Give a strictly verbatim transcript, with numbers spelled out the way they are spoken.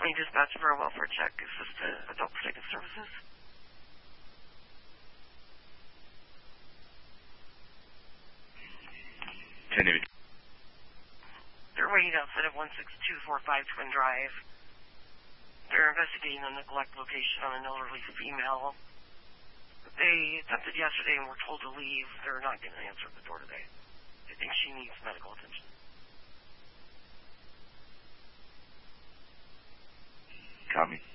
County Dispatch for a welfare check. Is this the Adult Protective Services? ten eighty. They're waiting outside of one six two four five Twin Drive. They're investigating a neglect location on an elderly female. They attempted yesterday and were told to leave. They're not going to answer the door today. They think she needs medical attention. Copy.